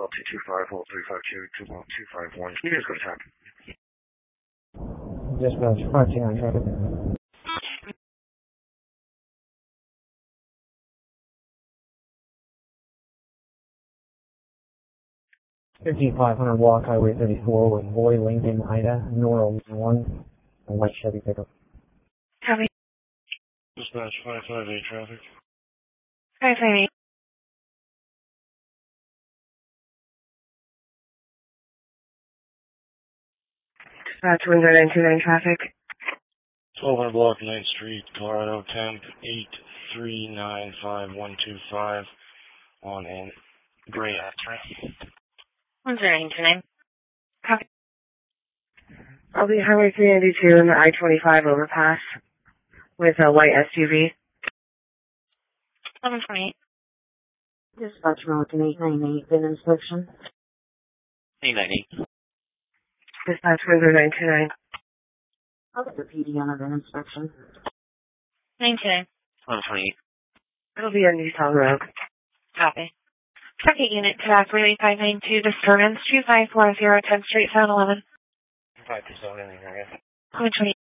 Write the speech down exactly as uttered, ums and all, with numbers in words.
Well, two two five, hold three five two, two one two five one. You just go to traffic. Dispatch five two nine traffic. fifty-five hundred Walk Highway thirty-four with Boy Lincoln Ida, Nora one, and white Chevy pickup. Copy. Dispatch five five eight traffic. five five eight. Dispatch one zero nine two nine traffic. twelve hundred Block ninth Street, Colorado, temp eight three nine five one two five on a gray Acura. one zero nine two nine. Copy. I'll be Highway three ninety-two in the I twenty-five overpass with a white S U V. eleven twenty-eight. Dispatch Mountain eight nine eight, bin inspection. eight nine eight. Dispatch one zero nine two nine. I'll get the P D on a bin inspection. nine two nine. eleven twenty-eight. It'll be on Nissan Road. Copy. Second unit to Acquaintance five nine two, disturbance two five four zero tenth Street, seven eleven. five two seven in the area. eleven twenty-eight.